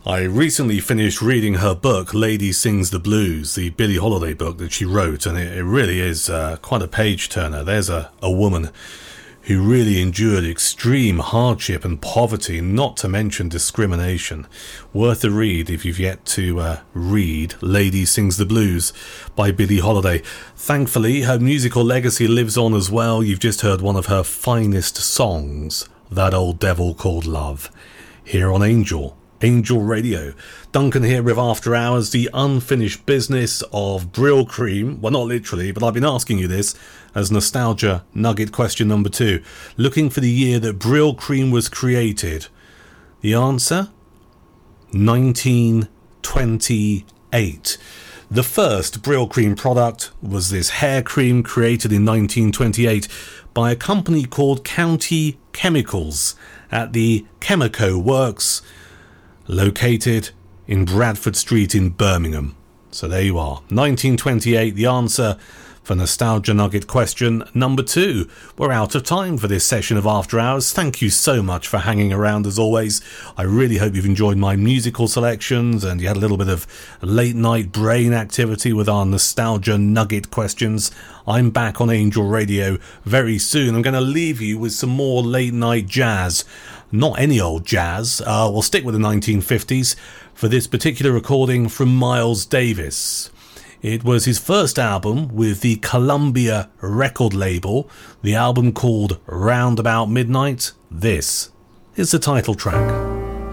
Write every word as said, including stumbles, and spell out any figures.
I recently finished reading her book, Lady Sings the Blues, the Billie Holiday book that she wrote, and it, it really is uh, quite a page-turner. There's a, a woman who really endured extreme hardship and poverty, not to mention discrimination. Worth a read if you've yet to uh, read Lady Sings the Blues by Billie Holiday. Thankfully, her musical legacy lives on as well. You've just heard one of her finest songs, That Old Devil Called Love, here on Angel. Angel Radio. Duncan here with After Hours, the unfinished business of Brill Cream. Well, not literally, but I've been asking you this as nostalgia nugget question number two. Looking for the year that Brill Cream was created. The answer? nineteen twenty-eight. The first Brill Cream product was this hair cream created in nineteen twenty-eight by a company called County Chemicals at the Chemico Works, located in Bradford Street in Birmingham. So there you are. nineteen twenty-eight, the answer for Nostalgia Nugget question number two. We're out of time for this session of After Hours. Thank you so much for hanging around as always. I really hope you've enjoyed my musical selections and you had a little bit of late night brain activity with our Nostalgia Nugget questions. I'm back on Angel Radio very soon. I'm going to leave you with some more late night jazz. Not any old jazz. Uh, we'll stick with the nineteen fifties for this particular recording from Miles Davis. It was his first album with the Columbia record label, the album called Round About Midnight. This is the title track.